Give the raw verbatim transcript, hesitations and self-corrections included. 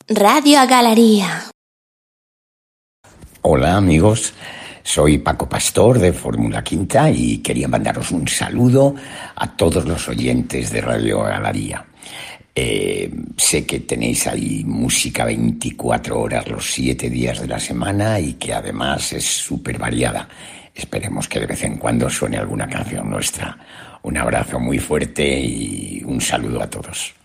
Radio a Galería. Hola amigos, soy Paco Pastor de Fórmula Quinta y quería mandaros un saludo a todos los oyentes de Radio Galería. Eh, sé que tenéis ahí música veinticuatro horas los siete días de la semana y que además es súper variada. Esperemos que de vez en cuando suene alguna canción nuestra. Un abrazo muy fuerte y un saludo a todos.